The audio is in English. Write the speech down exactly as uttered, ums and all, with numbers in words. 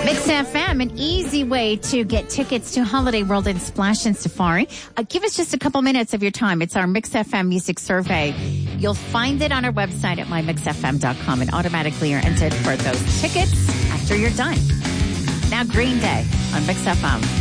Mix F M, an easy way to get tickets to Holiday World and Splash and Safari. Uh, give us just a couple minutes of your time. It's our Mix F M Music Survey. You'll find it on our website at my mix f m dot com, and automatically you're entered for those tickets after you're done. Now Green Day on Mix F M.